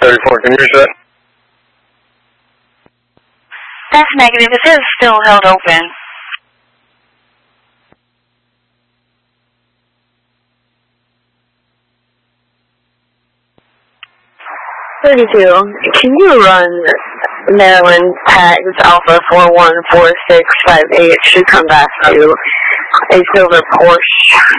34, can you reset? That's negative. It is still held open. 32, can you run Maryland tags Alpha 414658? Should come back to a silver Porsche